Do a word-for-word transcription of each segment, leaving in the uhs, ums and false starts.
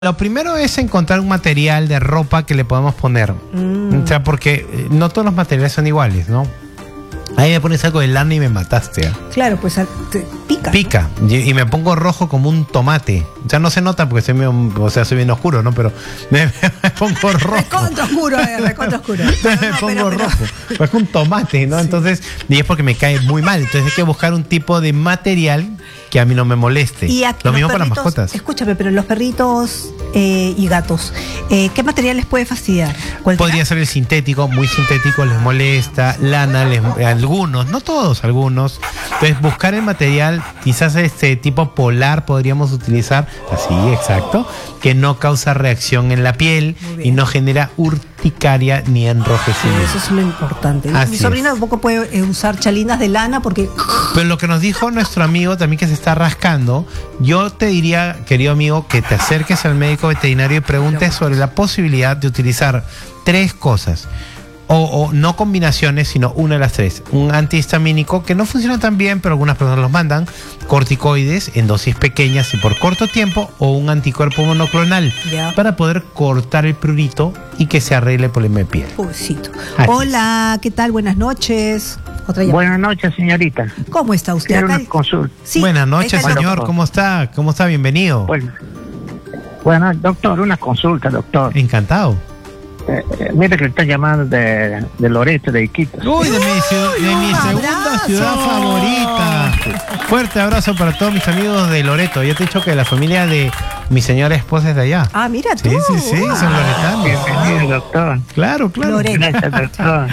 Lo primero es encontrar un material de ropa que le podamos poner. Mm. O sea, porque no todos los materiales son iguales, ¿no? Ahí me pones algo de lana y me mataste. ¿eh? Claro, pues te pica. Pica. ¿No? Y, y me pongo rojo como un tomate. O sea, no se nota porque soy, medio, o sea, soy bien oscuro, ¿no? Pero me, me pongo rojo. Recontra oscuro, eh, recontra oscuro. me no, pongo pero, rojo. Pero... Pues un tomate, ¿no? Sí. Entonces, y es porque me cae muy mal. Entonces hay que buscar un tipo de material que a mí no me moleste. Y aquí, lo mismo perritos, para las mascotas. Escúchame, pero los perritos eh, y gatos, eh, ¿qué material les puede fastidiar? ¿Cualquiera? Podría ser el sintético, muy sintético, les molesta, lana, les, algunos, no todos, algunos. Entonces buscar el material, quizás este tipo polar podríamos utilizar, así, exacto, que no causa reacción en la piel y no genera urticaria ni enrojecimiento. Sí, eso es lo importante. Así Mi sobrina es. tampoco puede eh, usar chalinas de lana porque... Pero lo que nos dijo nuestro amigo también que se está rascando, yo te diría, querido amigo, que te acerques al médico veterinario y preguntes sobre la posibilidad de utilizar tres cosas. O, o no combinaciones, sino una de las tres. Un antihistamínico que no funciona tan bien, pero algunas personas los mandan. Corticoides en dosis pequeñas y por corto tiempo. O un anticuerpo monoclonal ya. Para poder cortar el prurito y que se arregle el problema de piel. Pobrecito. Hola, ¿qué tal? Buenas noches. Otra Buenas noches, señorita. ¿Cómo está usted? Quiero Acá... una consulta. Sí, Buenas noches, señor. Doctor. ¿Cómo está? ¿Cómo está? Bienvenido. Bueno, bueno, doctor, una consulta, doctor. Encantado. Eh, eh, mire que le está llamando de, de Loreto, de Iquitos. Uy, de mi, ciudad, de mi segunda abrazo. ciudad favorita. Fuerte abrazo para todos mis amigos de Loreto. Ya te he dicho que la familia de mi señora esposa es de allá. Ah, mira tú. Sí, sí, sí, Ah. son loretanos. Bienvenido, doctor. Claro, claro. Loreto. Gracias, doctor.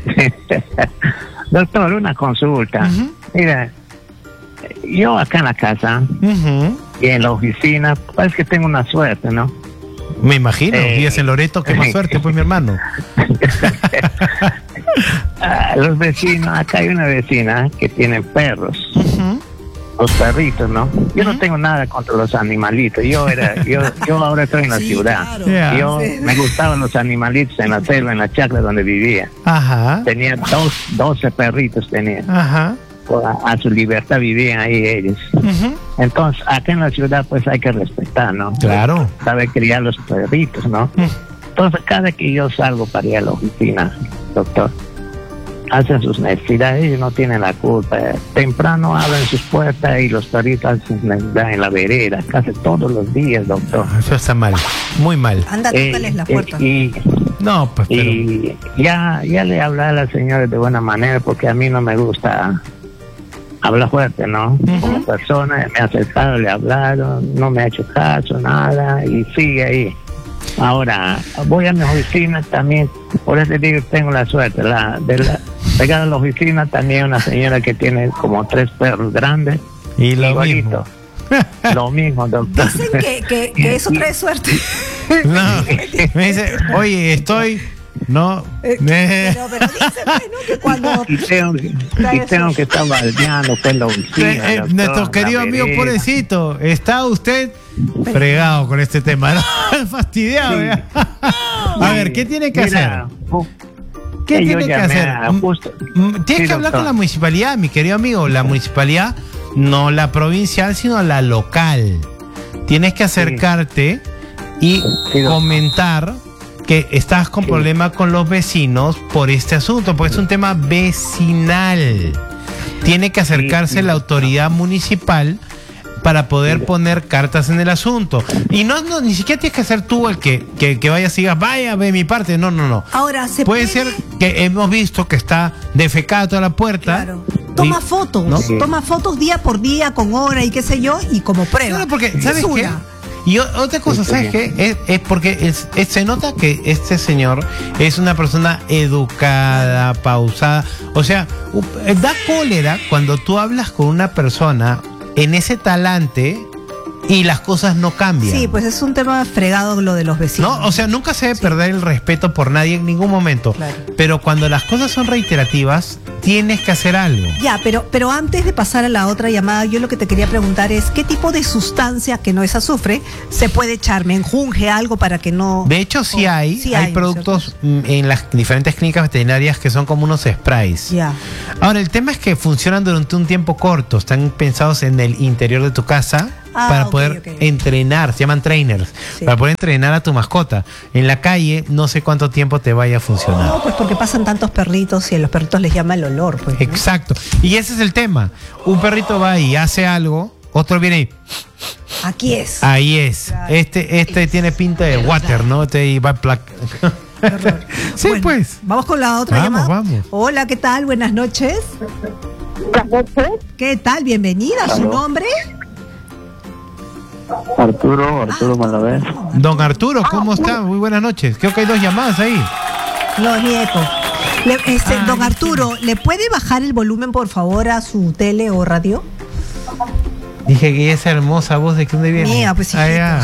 Doctor, una consulta. Uh-huh. Mira, yo acá en la casa Uh-huh. y en la oficina, parece que tengo una suerte, ¿no? Me imagino. Eh, Vives en Loreto, qué más suerte, pues, mi hermano. Ah, los vecinos, acá hay una vecina que tiene perros. Uh-huh. Los perritos, ¿no? Yo Uh-huh. no tengo nada contra los animalitos. Yo era, yo, yo ahora estoy en la Sí, ciudad. claro. Yeah. Yo me gustaban los animalitos en la selva, en la chacra donde vivía. Ajá. Tenía dos, doce perritos tenía. Ajá. A, a su libertad vivían ahí ellos. Uh-huh. Entonces, acá en la ciudad pues hay que respetar, ¿no? Claro. Sabe criar los perritos, ¿no? Uh-huh. Entonces, cada que yo salgo para ir a la oficina, doctor, hacen sus necesidades, ellos no tienen la culpa. Temprano abren sus puertas y los perritos hacen sus necesidades en la vereda, casi todos los días, doctor. Eso está mal. Muy mal. Anda, Eh, tócales la eh, puerta. y No, pues, pero... y ya, ya le hablé a la señora de buena manera porque a mí no me gusta hablar fuerte, ¿no? Uh-huh. Como persona, me ha aceptado, le he hablado, no me ha hecho caso, nada, y sigue ahí. Ahora, voy a mi oficina también, por eso digo, tengo la suerte, la, de la, pegada a la oficina también una señora que tiene como tres perros grandes, Y lo igualito. mismo. Lo mismo, doctor. Dicen que, que, que eso trae suerte. No, me dice, oye, estoy... No, Eh, me... pero, pero dicen, pues, ¿no? Que cuando... Y tengo, y tengo que estar baldeando pues la oficina. Eh, eh, doctor, nuestro querido la amigo vereda. pobrecito, está usted fregado con este tema, ¿no? Fastidiado. Sí. ¿ya? A ver, ¿qué tiene que Mira, hacer? uh, ¿Qué que yo tiene que llamé hacer? a justo- Mm, Tienes Sí, que hablar doctor. con la municipalidad, mi querido amigo. La municipalidad, no la provincial, sino la local. Tienes que acercarte y Sí, doctor. comentar que estás con Sí. problemas con los vecinos por este asunto, porque es un tema vecinal. Tiene que acercarse Sí, sí. la autoridad municipal para poder Sí. poner cartas en el asunto. Y no, no ni siquiera tienes que ser tú el que, que, que vayas y digas, vaya, ve mi parte. No, no, no. Ahora, se Puede puede... ser que hemos visto que está defecada toda la puerta. Claro. Toma Y- fotos, ¿no? Sí. toma fotos día por día, con hora y qué sé yo, y como prueba. Claro, porque, Es ¿sabes qué? una. Y o- otra cosa, Sí, ¿sabes sí. qué? Es, es porque es- es- se nota que este señor es una persona educada, pausada. O sea, u- da cólera cuando tú hablas con una persona en ese talante y las cosas no cambian. Sí, pues es un tema fregado lo de los vecinos. ¿No? O sea, nunca se debe perder el respeto por nadie en ningún momento. Claro. Pero cuando las cosas son reiterativas, tienes que hacer algo. Ya, pero, pero antes de pasar a la otra llamada, yo lo que te quería preguntar es ¿qué tipo de sustancia que no es azufre se puede echar? ¿Me enjunge algo para que no...? De hecho, sí Oh, hay, sí hay hay, productos mm, en las diferentes clínicas veterinarias que son como unos sprays. Ya. Ahora, el tema es que funcionan durante un tiempo corto, están pensados en el interior de tu casa. Ah, para ok, poder ok. entrenar, se llaman trainers, Sí. para poder entrenar a tu mascota. En la calle no sé cuánto tiempo te vaya a funcionar. No, pues porque pasan tantos perritos y a los perritos les llama el olor, pues. ¿no? Exacto. Y ese es el tema. Un perrito va y hace algo, otro viene y Aquí es. ahí es. Claro. Este, este tiene pinta de water, ¿no? Este va plac. Qué horror. Sí, Bueno, pues. Vamos con la otra Vamos, llamada. vamos. Hola, ¿qué tal? Buenas noches. ¿Qué tal? Bienvenida. ¿Su Aló. nombre? Arturo, Arturo Malaver. Don Arturo, ¿cómo está? Muy buenas noches. Creo que hay dos llamadas ahí. No, nieto. Le- este, Ah, don ya Arturo, ¿le puede bajar el volumen, por favor, a su tele o radio? Dije que esa hermosa voz de que dónde viene. Mía, pues, Ah, ya.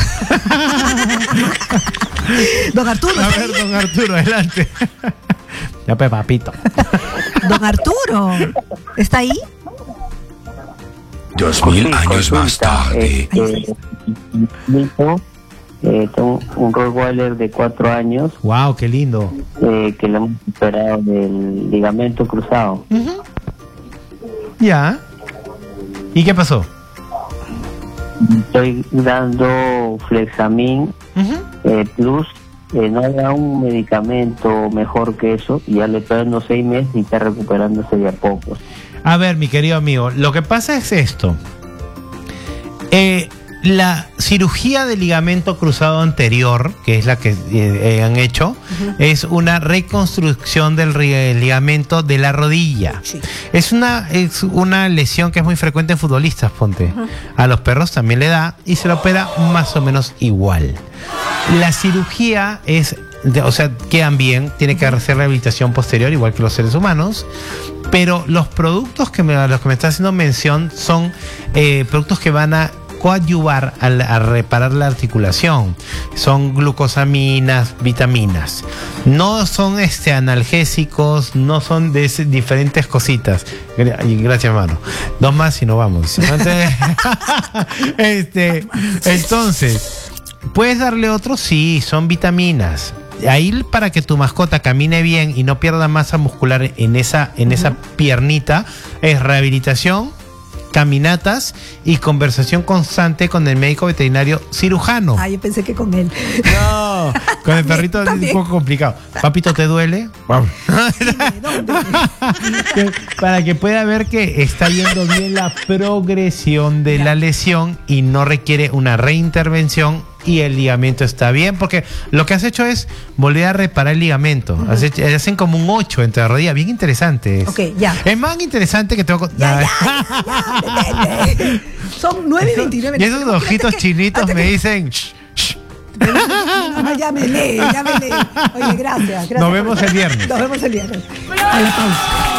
Don Arturo, A ¿está ver, ahí? don Arturo, adelante. Ya, pues, papito. Don Arturo, ¿está ahí? Dos mil Sí, años más consulta, tarde. este, mi hijo, eh, tengo un Rottweiler de cuatro años Wow, qué lindo. eh, que le hemos operado del ligamento cruzado. Ya. ¿Y qué pasó? Estoy dando Flexamin eh, Plus, eh, no da un medicamento mejor que eso, y ya le estoy dando seis meses y está recuperándose de a poco. A ver, mi querido amigo, lo que pasa es esto. Eh, la cirugía de ligamento cruzado anterior, que es la que eh, eh, han hecho, es una reconstrucción del ri- ligamento de la rodilla. Sí. Es una, es una lesión que es muy frecuente en futbolistas, ponte. A los perros también le da y se lo opera más o menos igual. La cirugía es, de- o sea, quedan bien, tiene que hacer rehabilitación posterior, igual que los seres humanos. Pero los productos que me, a los que me está haciendo mención son eh, productos que van a coadyuvar a, la- a reparar la articulación. Son glucosaminas, vitaminas. No son este analgésicos, no son de ese- diferentes cositas. Gra- y Gracias, hermano. Dos más y nos vamos. Entonces, este, entonces, ¿puedes darle otro? Sí, son vitaminas. Ahí para que tu mascota camine bien y no pierda masa muscular en esa, en esa piernita, es rehabilitación, caminatas y conversación constante con el médico veterinario cirujano. Ah, yo pensé que con él. No, con el perrito es un También. poco complicado. Papito, ¿te duele? ¿Dónde? Que- para que pueda ver que está yendo bien la progresión de la lesión y no requiere una reintervención y el ligamento está bien, porque lo que has hecho es volver a reparar el ligamento. Has hecho- hacen como un ocho entre la rodilla, bien interesante. Es. Ok, ya. Es más interesante que te voy a Ya, contar. ya, ya, ya, detente. Son nueve y veintinueve. Y esos ojitos chinitos me dicen... "Shh, shh". Ah, ya me lee, ya me lee. Oye, gracias, gracias. Nos vemos el viernes. Nos vemos el viernes. A la pausa.